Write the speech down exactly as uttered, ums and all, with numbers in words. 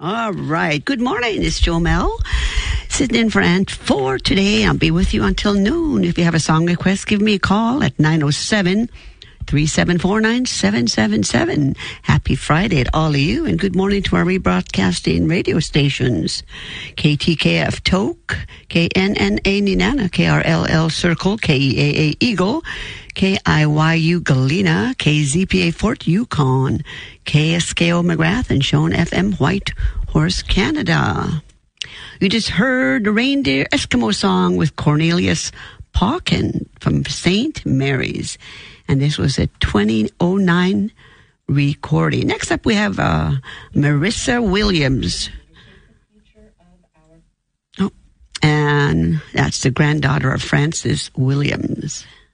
All right. Good morning. It's Jo Mel. Sitting in for Aunt Four today. I'll be with you until noon. If you have a song request, give me a call at nine oh seven, three seven four, nine seven seven seven. Happy Friday to all of you, and good morning to our rebroadcasting radio stations. K T K F Tok, K N N A Nenana, K R L L Circle, K E A A Eagle, K I Y U Galena, K Z P A Fort Yukon, K S K O McGrath, and Shone F M White Horse, Canada. You just heard the Reindeer Eskimo song with Cornelius Pauken from Saint Mary's. And this was a twenty oh nine recording. Next up, we have uh, Marissa Williams. Oh, and that's the granddaughter of Francis Williams.